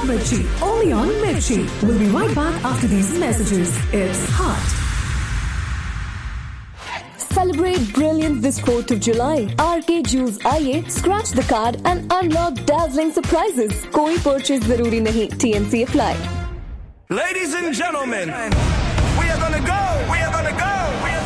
Mirchi, only on Mirchi. We'll be right back after these messages. It's hot. Celebrate brilliance this 4th of July. RK Jewels आइए, scratch the card and unlock dazzling surprises. कोई purchase जरूरी नहीं. TNC apply. Ladies and gentlemen, we are gonna go.